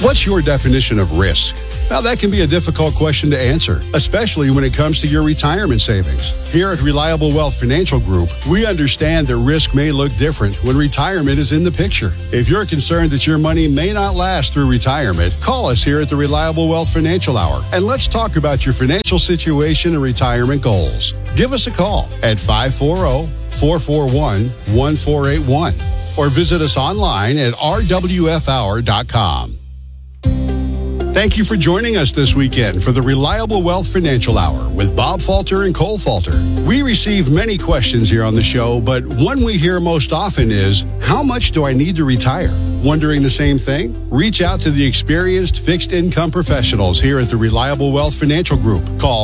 What's your definition of risk? Now, that can be a difficult question to answer, especially when it comes to your retirement savings. Here at Reliable Wealth Financial Group, we understand that risk may look different when retirement is in the picture. If you're concerned that your money may not last through retirement, call us here at the Reliable Wealth Financial Hour, and let's talk about your financial situation and retirement goals. Give us a call at 540-441-1481 or visit us online at rwfhour.com. Thank you for joining us this weekend for the Reliable Wealth Financial Hour with Bob Falter and Cole Falter. We receive many questions here on the show, but one we hear most often is, how much do I need to retire? Wondering the same thing? Reach out to the experienced fixed income professionals here at the Reliable Wealth Financial Group. Call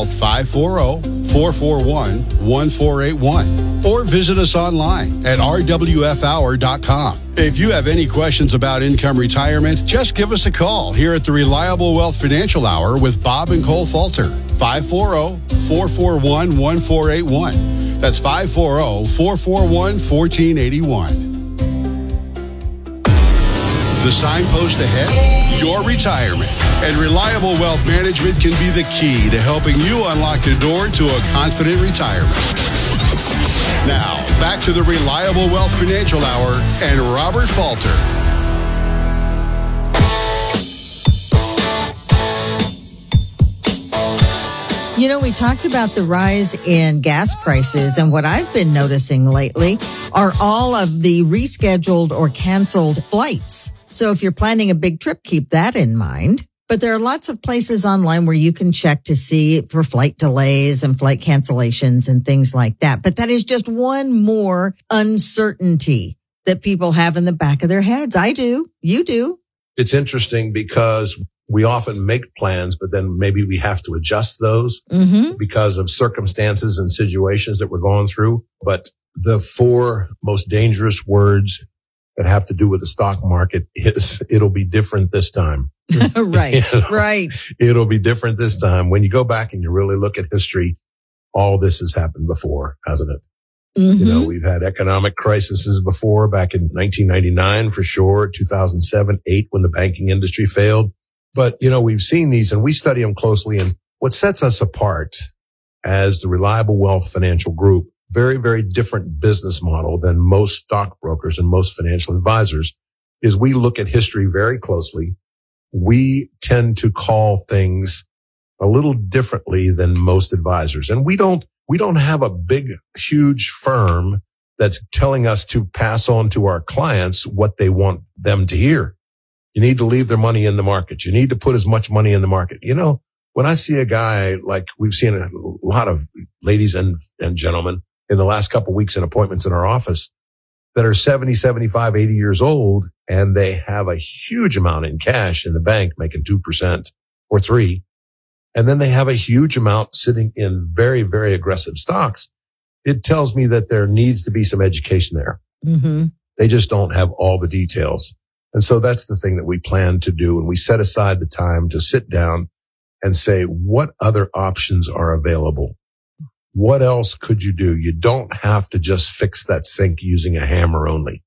540-441-1481 or visit us online at rwfhour.com. If you have any questions about income retirement, just give us a call here at the Reliable Wealth Financial Hour with Bob and Cole Falter. 540-441-1481. That's 540-441-1481. The signpost ahead? Your retirement. And Reliable Wealth Management can be the key to helping you unlock the door to a confident retirement. Now, back to the Reliable Wealth Financial Hour and Robert Falter. You know, we talked about the rise in gas prices, and what I've been noticing lately are all of the rescheduled or canceled flights. So if you're planning a big trip, keep that in mind. But there are lots of places online where you can check to see for flight delays and flight cancellations and things like that. But that is just one more uncertainty that people have in the back of their heads. I do. You do. It's interesting because we often make plans, but then maybe we have to adjust those because of circumstances and situations that we're going through. But the four most dangerous words that have to do with the stock market is, it'll be different this time. Right, right. It'll be different this time. When you go back and you really look at history, all this has happened before, hasn't it? You know, we've had economic crises before, back in 1999 for sure, 2007, 2008 when the banking industry failed. But, you know, we've seen these and we study them closely. And what sets us apart as the Reliable Wealth Financial Group, very, very different business model than most stockbrokers and most financial advisors, is we look at history very closely. We tend to call things a little differently than most advisors. And we don't have a big, huge firm that's telling us to pass on to our clients what they want them to hear. You need to leave their money in the market. You need to put as much money in the market. You know, when I see a guy, like we've seen a lot of ladies and gentlemen in the last couple of weeks in appointments in our office that are 70, 75, 80 years old, and they have a huge amount in cash in the bank making 2% or 3%. And then they have a huge amount sitting in very, very aggressive stocks. It tells me that there needs to be some education there. They just don't have all the details. And so that's the thing that we plan to do. And we set aside the time to sit down and say, what other options are available? What else could you do? You don't have to just fix that sink using a hammer only.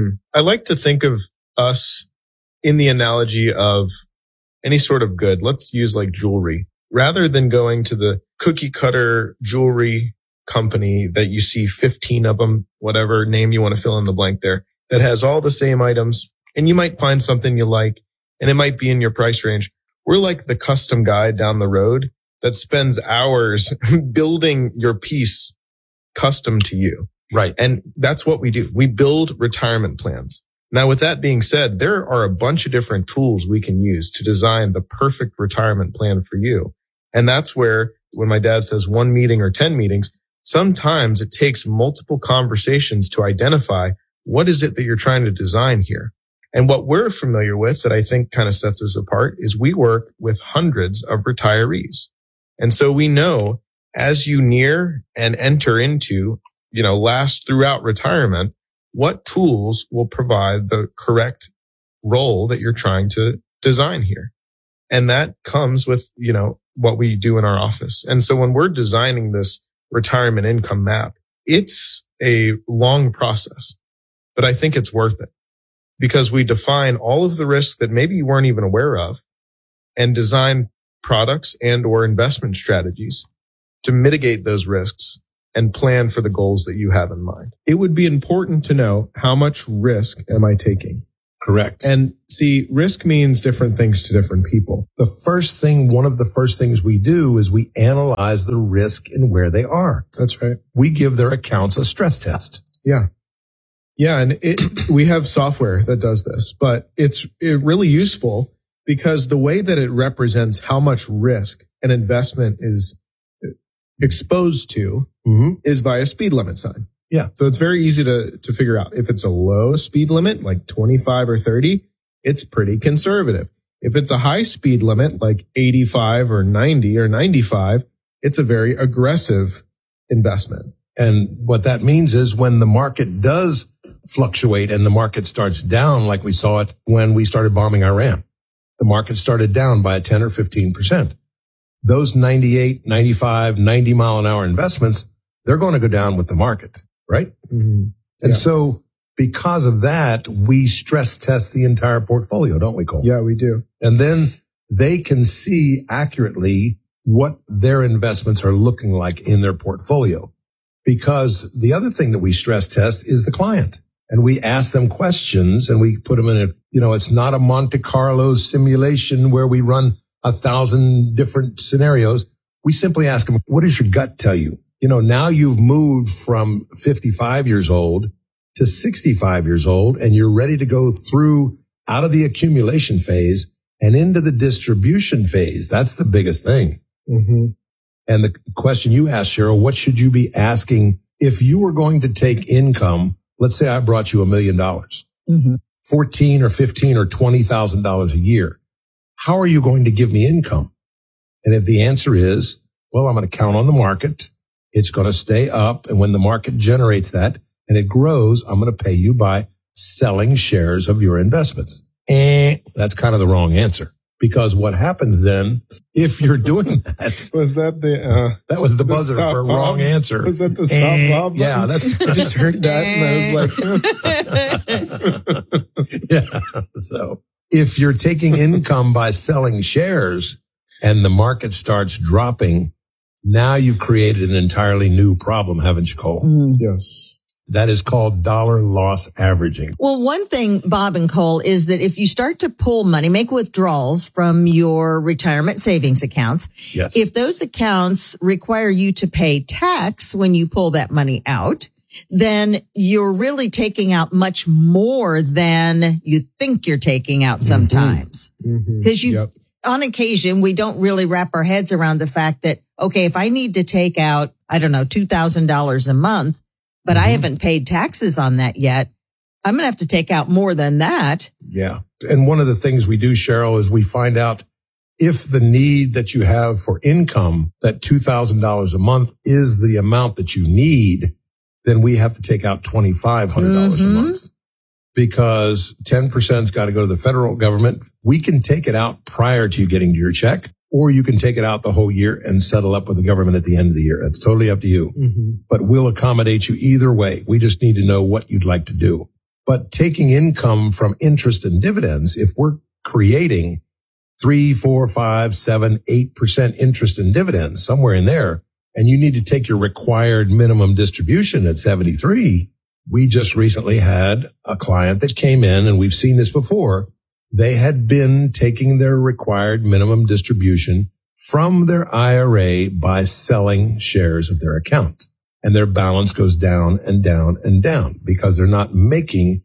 I like to think of us in the analogy of any sort of good. Let's use like jewelry. Rather than going to the cookie cutter jewelry company that you see 15 of them, whatever name you want to fill in the blank there, that has all the same items, and you might find something you like, and it might be in your price range. We're like the custom guy down the road that spends hours building your piece custom to you. Right. And that's what we do. We build retirement plans. Now, with that being said, there are a bunch of different tools we can use to design the perfect retirement plan for you. And that's where, when my dad says 1 meeting or 10 meetings, sometimes it takes multiple conversations to identify what is it that you're trying to design here. And what we're familiar with that I think kind of sets us apart is we work with hundreds of retirees. And so we know as you near and enter into, last throughout retirement, what tools will provide the correct role that you're trying to design here. And that comes with, what we do in our office. And so when we're designing this retirement income map, it's a long process, but I think it's worth it because we define all of the risks that maybe you weren't even aware of and design products and or investment strategies to mitigate those risks and plan for the goals that you have in mind. It would be important to know how much risk am I taking? Correct. And see, risk means different things to different people. One of the first things we do is we analyze the risk and where they are. That's right. We give their accounts a stress test. Yeah. Yeah. And we have software that does this, but it's really useful because the way that it represents how much risk an investment is exposed to is by a speed limit sign. Yeah. So it's very easy to figure out. If it's a low speed limit, like 25 or 30, it's pretty conservative. If it's a high speed limit, like 85 or 90 or 95, it's a very aggressive investment. And what that means is when the market does fluctuate and the market starts down, like we saw it when we started bombing Iran, the market started down by 10 or 15%. Those 98, 95, 90 mile an hour investments, they're going to go down with the market, right? Mm-hmm. And so because of that, we stress test the entire portfolio, don't we, Cole? Yeah, we do. And then they can see accurately what their investments are looking like in their portfolio. Because the other thing that we stress test is the client. And we ask them questions and we put them in it's not a Monte Carlo simulation where we run 1,000 different scenarios. We simply ask them, what does your gut tell you? Now you've moved from 55 years old to 65 years old and you're ready to go through out of the accumulation phase and into the distribution phase. That's the biggest thing. Mm-hmm. And the question you asked, Cheryl, what should you be asking if you were going to take income? Let's say I brought you $1 million, $14 or $15 or $20,000 a year. How are you going to give me income? And if the answer is, well, I'm going to count on the market. It's going to stay up. And when the market generates that and it grows, I'm going to pay you by selling shares of your investments. That's kind of the wrong answer. Because what happens then, if you're doing that, was that that was the buzzer for a wrong answer. Was that the stop Bob? Yeah, I just heard that and I was like, yeah. So if you're taking income by selling shares and the market starts dropping, now you've created an entirely new problem, haven't you, Cole? Yes. That is called dollar loss averaging. Well, one thing, Bob and Cole, is that if you start to pull money, make withdrawals from your retirement savings accounts, yes. If those accounts require you to pay tax when you pull that money out, then you're really taking out much more than you think you're taking out sometimes. Because on occasion, we don't really wrap our heads around the fact that, okay, if I need to take out, $2,000 a month, but I haven't paid taxes on that yet, I'm going to have to take out more than that. Yeah. And one of the things we do, Cheryl, is we find out if the need that you have for income, that $2,000 a month is the amount that you need, then we have to take out $2,500 a month. Because 10%'s got to go to the federal government. We can take it out prior to you getting to your check, or you can take it out the whole year and settle up with the government at the end of the year. That's totally up to you. But we'll accommodate you either way. We just need to know what you'd like to do. But taking income from interest and dividends, if we're creating 3, 4, 5, 7, 8% interest and dividends, somewhere in there, and you need to take your required minimum distribution at 73, we just recently had a client that came in, and we've seen this before. They had been taking their required minimum distribution from their IRA by selling shares of their account. And their balance goes down and down and down because they're not making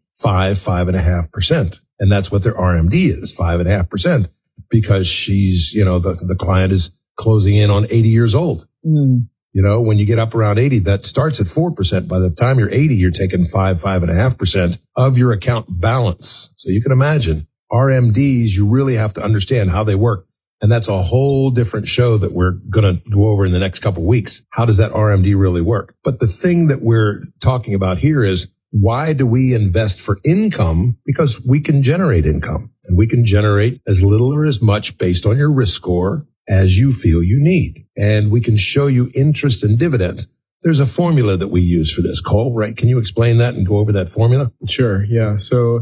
5.5%. And that's what their RMD is, 5.5%, because she's, the client is closing in on 80 years old. When you get up around 80, that starts at 4%. By the time you're 80, you're taking 5.5% of your account balance. So you can imagine RMDs, you really have to understand how they work. And that's a whole different show that we're going to go over in the next couple of weeks. How does that RMD really work? But the thing that we're talking about here is, why do we invest for income? Because we can generate income, and we can generate as little or as much based on your risk score as you feel you need. And we can show you interest and dividends. There's a formula that we use for this, Cole, right? Can you explain that and go over that formula? Sure. Yeah. So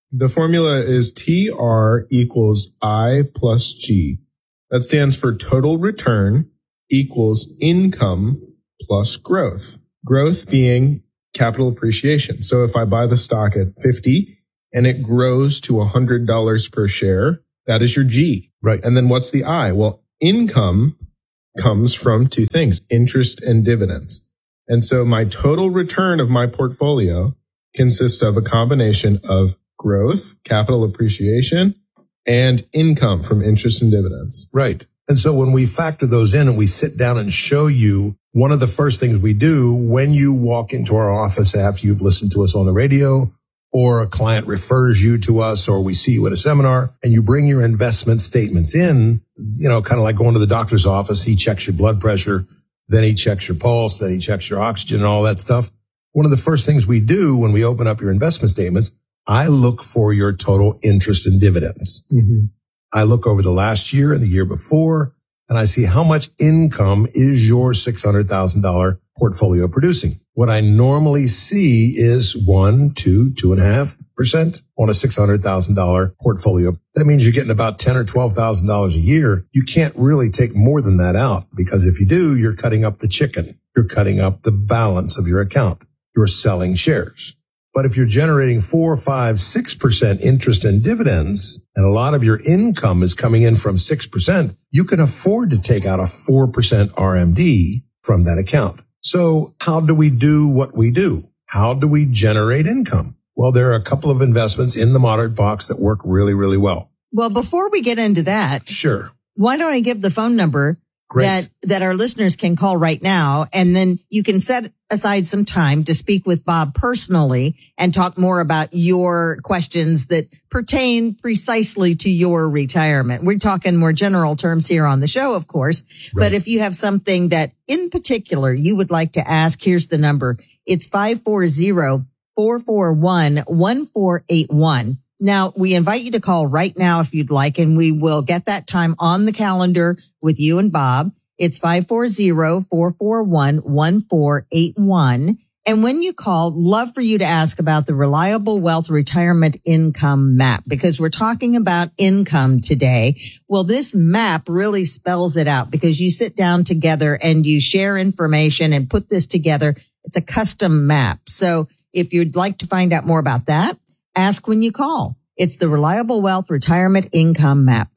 The formula is TR equals I plus G. That stands for total return equals income plus growth. Growth being capital appreciation. So if I buy the stock at 50 and it grows to $100 per share, that is your G. Right. And then what's the I? Well, income comes from two things, interest and dividends. And so my total return of my portfolio consists of a combination of growth, capital appreciation, and income from interest and dividends. Right. And so when we factor those in and we sit down and show you, one of the first things we do when you walk into our office after you've listened to us on the radio, or a client refers you to us, or we see you at a seminar and you bring your investment statements in, kind of like going to the doctor's office. He checks your blood pressure, then he checks your pulse, then he checks your oxygen and all that stuff. One of the first things we do when we open up your investment statements, I look for your total interest and dividends. Mm-hmm. I look over the last year and the year before, and I see how much income is your $600,000 portfolio producing. What I normally see is 1, 2, 2.5% on a $600,000 portfolio. That means you're getting about $10,000 or $12,000 a year. You can't really take more than that out, because if you do, you're cutting up the chicken. You're cutting up the balance of your account. You're selling shares. But if you're generating 4, 5, 6% interest and dividends, and a lot of your income is coming in from 6%, you can afford to take out a 4% RMD from that account. So how do we do what we do? How do we generate income? Well, there are a couple of investments in the Moderate box that work really, really well. Well, before we get into that, Sure. Why don't I give the phone number that our listeners can call right now, and then you can set aside some time to speak with Bob personally and talk more about your questions that pertain precisely to your retirement. We're talking more general terms here on the show, of course, but if you have something that in particular you would like to ask, here's the number. It's 540-441-1481. Now, we invite you to call right now if you'd like, and we will get that time on the calendar with you and Bob. It's 540-441-1481. And when you call, love for you to ask about the Reliable Wealth Retirement Income Map, because we're talking about income today. Well, this map really spells it out, because you sit down together and you share information and put this together. It's a custom map. So if you'd like to find out more about that, ask when you call. It's the Reliable Wealth Retirement Income Map,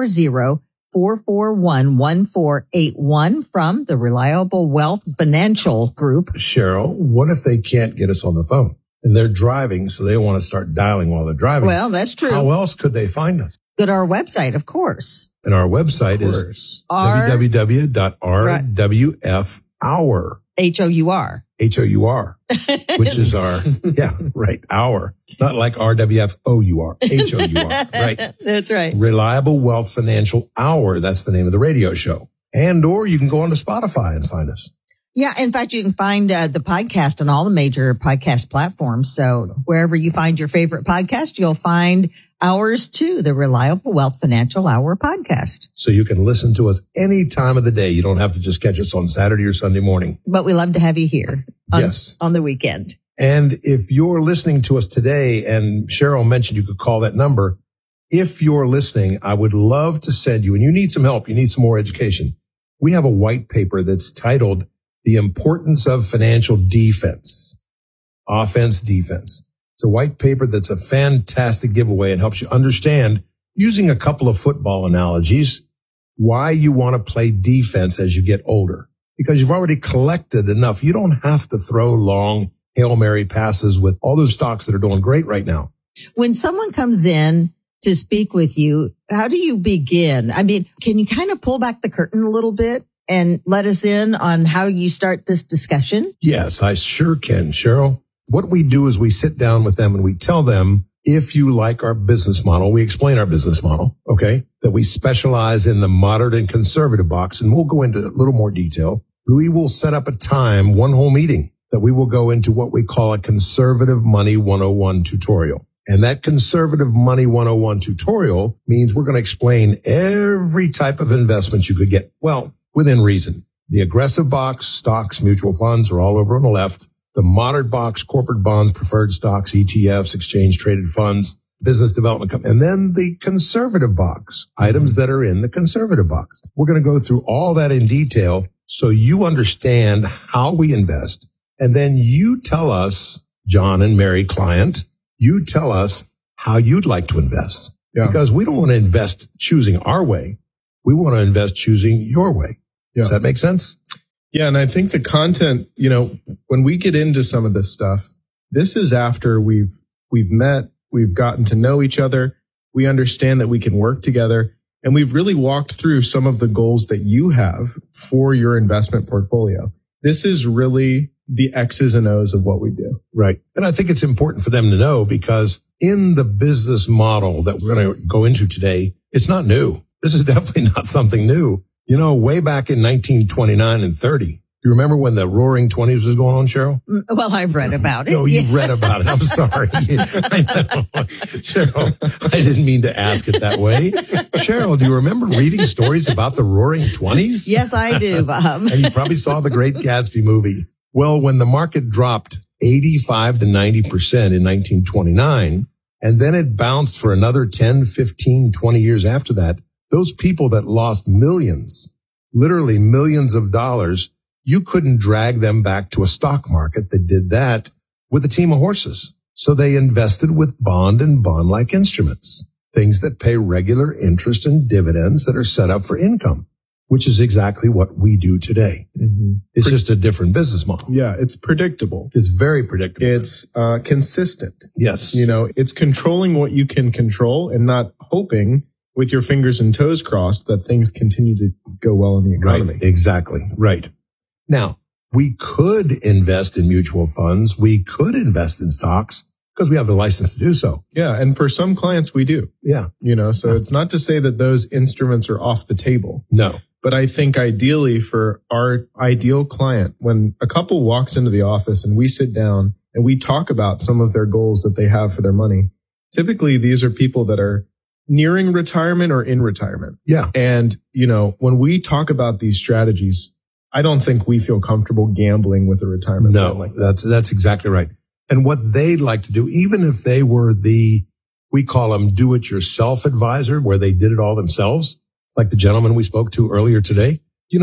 540-441-1481 from the Reliable Wealth Financial Group. Cheryl, what if they can't get us on the phone and they're driving, so they want to start dialing while they're driving? Well, that's true. How else could they find us? Go to our website, of course. And our website is www.rwfhour. H-O-U-R. H-O-U-R, which is our, hour. Not like R-W-F-O-U-R, H-O-U-R, right? That's right. Reliable Wealth Financial Hour. That's the name of the radio show. Or you can go onto Spotify and find us. Yeah. In fact, you can find the podcast on all the major podcast platforms. So wherever you find your favorite podcast, you'll find ours too, the Reliable Wealth Financial Hour podcast. So you can listen to us any time of the day. You don't have to just catch us on Saturday or Sunday morning. But we love to have you here on the weekend. And if you're listening to us today, and Cheryl mentioned you could call that number, if you're listening, I would love to send you, and you need some help, you need some more education. We have a white paper that's titled The Importance of Financial Defense, Offense, Defense. It's a white paper that's a fantastic giveaway and helps you understand, using a couple of football analogies, why you want to play defense as you get older. Because you've already collected enough. You don't have to throw long Hail Mary passes with all those stocks that are doing great right now. When someone comes in to speak with you, how do you begin? I mean, can you kind of pull back the curtain a little bit and let us in on how you start this discussion? Yes, I sure can, Cheryl. What we do is we sit down with them and we tell them, if you like our business model, we explain our business model, okay, that we specialize in the moderate and conservative box, and we'll go into a little more detail. We will set up a time, one whole meeting, that we will go into what we call a Conservative Money 101 tutorial. And that Conservative Money 101 tutorial means we're going to explain every type of investment you could get, well, within reason. The aggressive box, stocks, mutual funds are all over on the left. The moderate box, corporate bonds, preferred stocks, ETFs, exchange traded funds, business development company. And then the conservative box, items that are in the conservative box. We're going to go through all that in detail so you understand how we invest. And then you tell us, John and Mary client, you tell us how you'd like to invest. Yeah. Because we don't want to invest choosing our way. We want to invest choosing your way. Yeah. Does that make sense? Yeah. And I think the content, when we get into some of this stuff, this is after we've met, we've gotten to know each other. We understand that we can work together, and we've really walked through some of the goals that you have for your investment portfolio. This is really the X's and O's of what we do. Right. And I think it's important for them to know, because in the business model that we're going to go into today, it's not new. This is definitely not something new. Way back in 1929 and 30, you remember when the Roaring '20s was going on, Cheryl? Well, I've read about it. No, you've read about it. I'm sorry. I know. Cheryl, I didn't mean to ask it that way. Cheryl, do you remember reading stories about the Roaring '20s? Yes, I do, Bob. And you probably saw the Great Gatsby movie. Well, when the market dropped 85 to 90% in 1929, and then it bounced for another 10, 15, 20 years after that, those people that lost millions, literally millions of dollars, you couldn't drag them back to a stock market that did that with a team of horses. So they invested with bond and bond-like instruments, things that pay regular interest and dividends that are set up for income, which is exactly what we do today. Mm-hmm. It's just a different business model. Yeah, it's predictable. It's very predictable. It's consistent. Yes. It's controlling what you can control and not hoping with your fingers and toes crossed that things continue to go well in the economy. Right, exactly. Right. Now, we could invest in mutual funds. We could invest in stocks because we have the license to do so. Yeah. And for some clients, we do. Yeah. So it's not to say that those instruments are off the table. No. But I think ideally for our ideal client, when a couple walks into the office and we sit down and we talk about some of their goals that they have for their money, typically these are people that are nearing retirement or in retirement. Yeah. And, when we talk about these strategies, I don't think we feel comfortable gambling with a retirement plan like that. That's exactly right. And what they'd like to do, even if they were we call them do-it-yourself advisor, where they did it all themselves, like the gentleman we spoke to earlier today,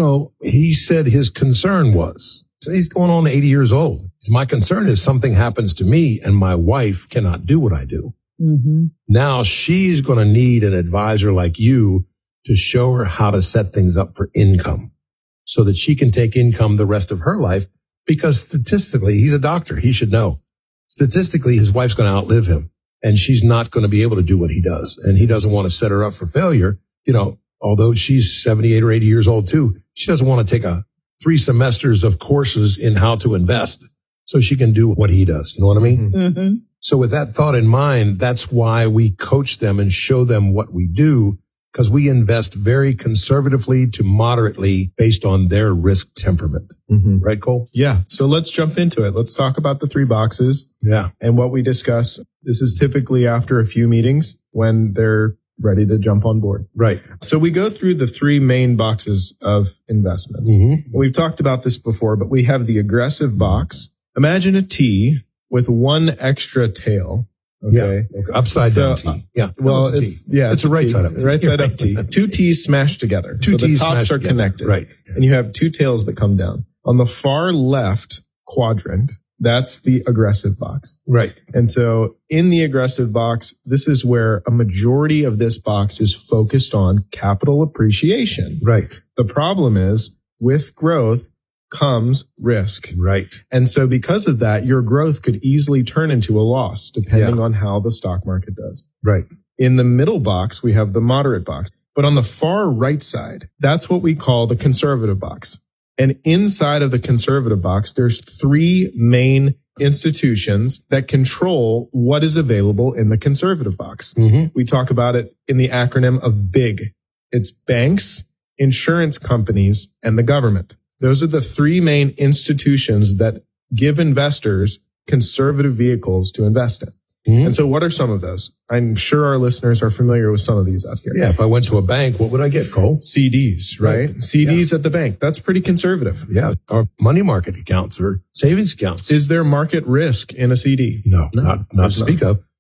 he said his concern was, he's going on 80 years old. My concern is something happens to me and my wife cannot do what I do. Mm-hmm. Now she's going to need an advisor like you to show her how to set things up for income so that she can take income the rest of her life, because statistically, he's a doctor. He should know. Statistically, his wife's going to outlive him and she's not going to be able to do what he does. And he doesn't want to set her up for failure. Although she's 78 or 80 years old too, she doesn't want to take 3 semesters of courses in how to invest so she can do what he does. You know what I mean? Mm-hmm. So with that thought in mind, that's why we coach them and show them what we do, because we invest very conservatively to moderately based on their risk temperament. Mm-hmm. Right, Cole? Yeah. So let's jump into it. Let's talk about the 3 boxes. Yeah. And what we discuss. This is typically after a few meetings when they're ready to jump on board. Right. So we go through the 3 main boxes of investments. Mm-hmm. We've talked about this before, but we have the aggressive box. Imagine a T with 1 extra tail. Okay. Yeah. Upside down T. Yeah. Well, it's a right side up T. Right side up T. 2 T's smashed together. So the tops are connected. Right. And you have 2 tails that come down. On the far left quadrant, that's the aggressive box. Right. And so in the aggressive box, this is where a majority of this box is focused on capital appreciation. Right. The problem is with growth comes risk. Right. And so because of that, your growth could easily turn into a loss depending on how the stock market does. Right. In the middle box, we have the moderate box. But on the far right side, that's what we call the conservative box. And inside of the conservative box, there's 3 main institutions that control what is available in the conservative box. Mm-hmm. We talk about it in the acronym of BIG. It's banks, insurance companies, and the government. Those are the 3 main institutions that give investors conservative vehicles to invest in. Mm-hmm. And so what are some of those? I'm sure our listeners are familiar with some of these out here. Yeah. If I went to a bank, what would I get, Cole? CDs, right? CDs at the bank. That's pretty conservative. Yeah. Or money market accounts or savings accounts. Is there market risk in a CD? No, not to speak of.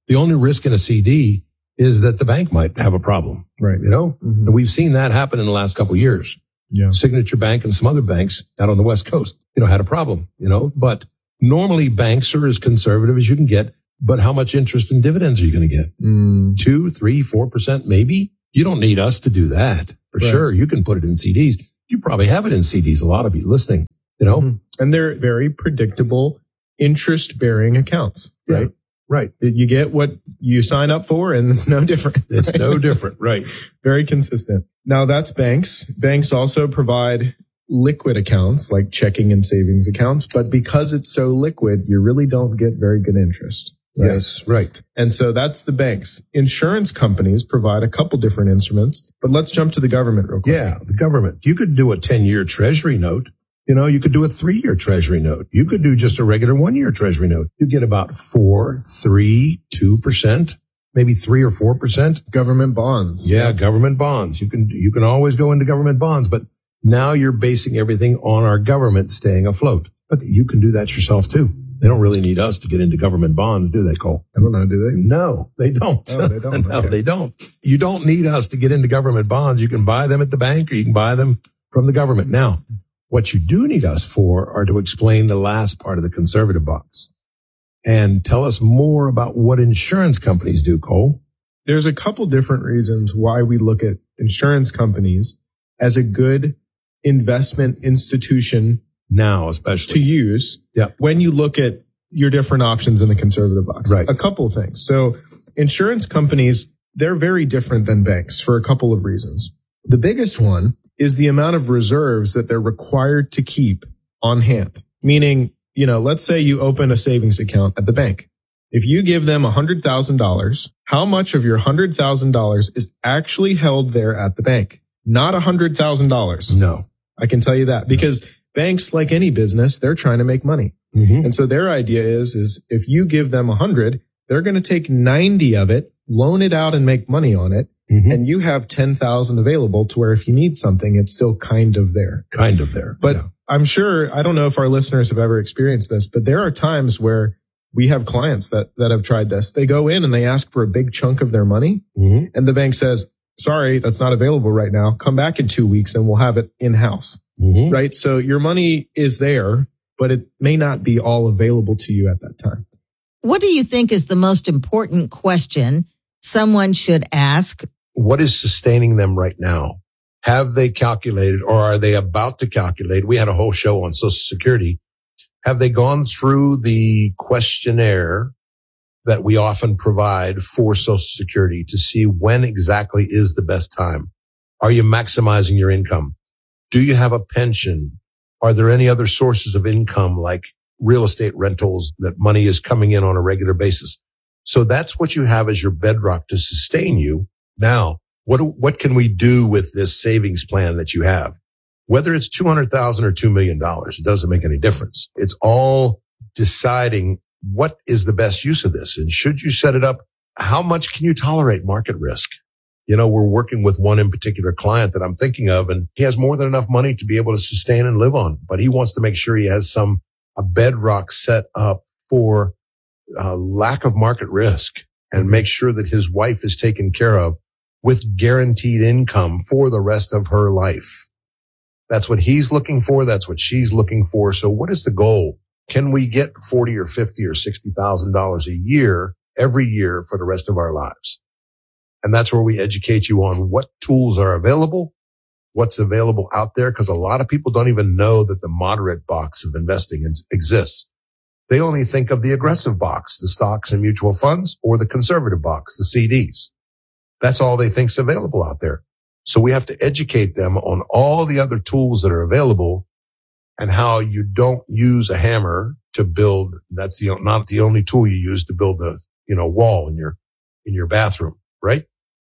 The only risk in a CD is that the bank might have a problem. Right. And we've seen that happen in the last couple of years. Yeah. Signature Bank and some other banks out on the West Coast, had a problem, but normally banks are as conservative as you can get. But how much interest and dividends are you going to get? 2, 3, 4%, maybe? You don't need us to do that for sure. You can put it in CDs. You probably have it in CDs. A lot of you listening, And they're very predictable interest bearing accounts, right? Yeah, right. You get what you sign up for and it's no different. It's no different. Right. Very consistent. Now that's banks. Banks also provide liquid accounts like checking and savings accounts, but because it's so liquid, you really don't get very good interest. Right? Yes, right. And so that's the banks. Insurance companies provide a couple different instruments, but let's jump to the government real quick. Yeah, the government. You could do a 10-year treasury note. You could do a 3-year treasury note. You could do just a regular 1-year treasury note. You get about 4, 3, 2%, maybe 3 or 4%. Government bonds. Yeah, government bonds. You can always go into government bonds, but now you're basing everything on our government staying afloat. But you can do that yourself too. They don't really need us to get into government bonds, do they, Cole? I don't know, do they? No, they don't. Oh, they don't. No, okay. They don't. You don't need us to get into government bonds. You can buy them at the bank or you can buy them from the government. Now, what you do need us for are to explain the last part of the conservative box and tell us more about what insurance companies do, Cole. There's a couple different reasons why we look at insurance companies as a good investment institution now, especially to use when you look at your different options in the conservative box. Right. A couple of things. So insurance companies, they're very different than banks for a couple of reasons. The biggest one is the amount of reserves that they're required to keep on hand. Meaning, let's say you open a savings account at the bank. If you give them $100,000, how much of your $100,000 is actually held there at the bank? Not $100,000. No. I can tell you that because banks, like any business, they're trying to make money. And so their idea is if you give them 100, they're going to take 90 of it, loan it out and make money on it. And you have 10,000 available to where if you need something, it's still kind of there. Kind of there. But I'm sure, I don't know if our listeners have ever experienced this, but there are times where we have clients that have tried this. They go in and they ask for a big chunk of their money. And the bank says, sorry, that's not available right now. Come back in 2 weeks and we'll have it in-house. Right? So your money is there, but it may not be all available to you at that time. What do you think is the most important question someone should ask? What is sustaining them right now? Have they calculated or are they about to calculate? We had a whole show on Social Security. Have they gone through the questionnaire that we often provide for Social Security to see when exactly is the best time? Are you maximizing your income? Do you have a pension? Are there any other sources of income like real estate rentals that money is coming in on a regular basis? So that's what you have as your bedrock to sustain you. Now, what can we do with this savings plan that you have? Whether it's $200,000 or $2 million, it doesn't make any difference. It's all deciding what is the best use of this. And should you set it up, how much can you tolerate market risk? We're working with one in particular client that I'm thinking of, and he has more than enough money to be able to sustain and live on, but he wants to make sure he has a bedrock set up for lack of market risk and make sure that his wife is taken care of with guaranteed income for the rest of her life. That's what he's looking for. That's what she's looking for. So what is the goal? Can we get $40 or $50 or $60,000 a year every year for the rest of our lives? And that's where we educate you on what tools are available, what's available out there, because a lot of people don't even know that the moderate box of investing exists. They only think of the aggressive box, the stocks and mutual funds, or the conservative box, the CDs. That's all they think's available out there. So we have to educate them on all the other tools that are available and how you don't use a hammer to build. That's not the only tool you use to build the, wall in your bathroom, right?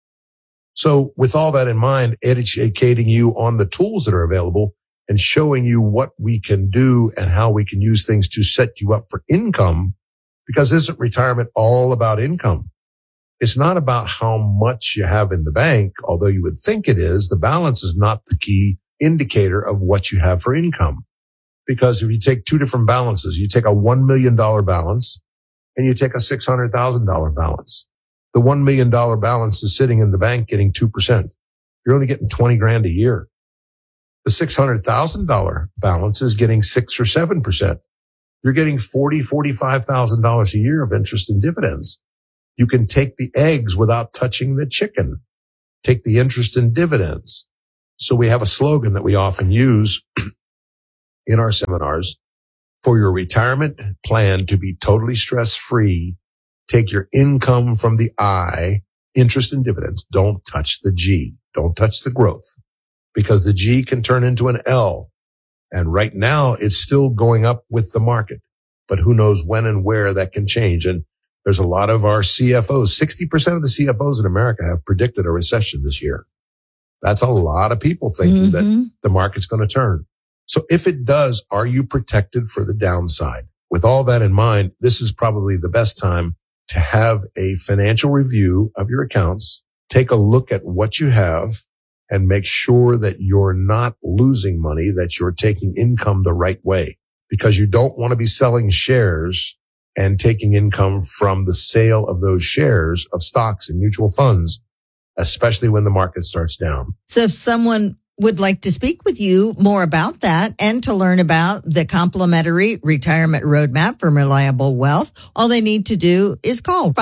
So with all that in mind, educating you on the tools that are available and showing you what we can do and how we can use things to set you up for income, because isn't retirement all about income? It's not about how much you have in the bank, although you would think it is. The balance is not the key indicator of what you have for income. Because if you take two different balances, you take a $1 million balance and you take a $600,000 balance. The $1 million balance is sitting in the bank getting 2%. You're only getting 20 grand a year. The $600,000 balance is getting 6 or 7%. You're getting $45,000 a year of interest and dividends. You can take the eggs without touching the chicken. Take the interest and dividends. So we have a slogan that we often use in our seminars. For your retirement plan to be totally stress-free, take your income from the I, interest and dividends. Don't touch the G. Don't touch the growth, because the G can turn into an L. And right now it's still going up with the market, but who knows when and where that can change. And there's a lot of our CFOs, 60% of the CFOs in America have predicted a recession this year. That's a lot of people thinking that the market's going to turn. So if it does, are you protected for the downside? With all that in mind, this is probably the best time to have a financial review of your accounts. Take a look at what you have and make sure that you're not losing money, that you're taking income the right way, because you don't want to be selling shares and taking income from the sale of those shares of stocks and mutual funds, especially when the market starts down. So if someone would like to speak with you more about that and to learn about the complimentary retirement roadmap from Reliable Wealth, all they need to do is call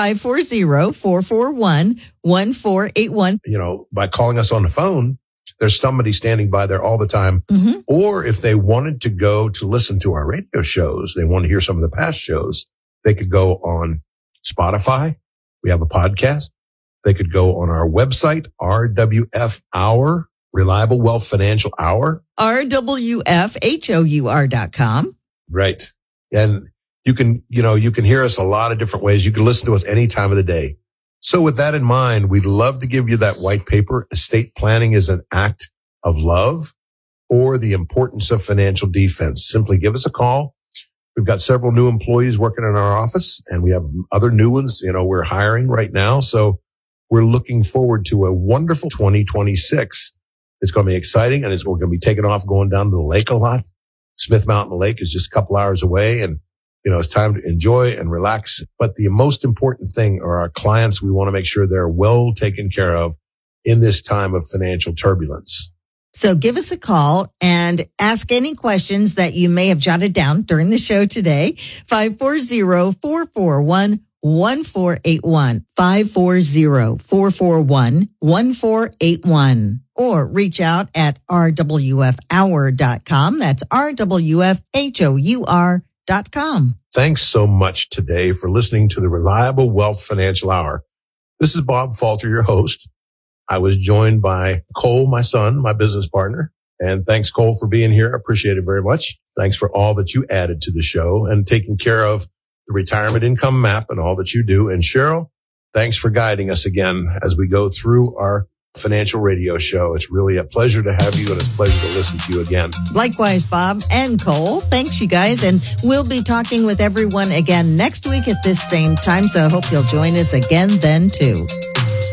540-441-1481. You know, by calling us on the phone, there's somebody standing by there all the time. Or if they wanted to go to listen to our radio shows, they want to hear some of the past shows, they could go on Spotify. We have a podcast. They could go on our website, RWF Hour, Reliable Wealth Financial Hour. RWFHOUR.com. Right. And you can hear us a lot of different ways. You can listen to us any time of the day. So with that in mind, we'd love to give you that white paper, Estate Planning is an Act of Love, or The Importance of Financial Defense. Simply give us a call. We've got several new employees working in our office, and we have other new ones. You know, we're hiring right now. So we're looking forward to a wonderful 2026. It's going to be exciting, and we're going to be taking off going down to the lake a lot. Smith Mountain Lake is just a couple hours away, and it's time to enjoy and relax. But the most important thing are our clients. We want to make sure they're well taken care of in this time of financial turbulence. So give us a call and ask any questions that you may have jotted down during the show today. 540-441-1481. 540-441-1481. Or reach out at rwfhour.com. That's rwfhour.com. Thanks so much today for listening to the Reliable Wealth Financial Hour. This is Bob Falter, your host. I was joined by Cole, my son, my business partner. And thanks, Cole, for being here. I appreciate it very much. Thanks for all that you added to the show and taking care of the retirement income map and all that you do. And Cheryl, thanks for guiding us again as we go through our financial radio show. It's really a pleasure to have you, and it's a pleasure to listen to you again. Likewise, Bob and Cole. Thanks, you guys. And we'll be talking with everyone again next week at this same time. So I hope you'll join us again then, too.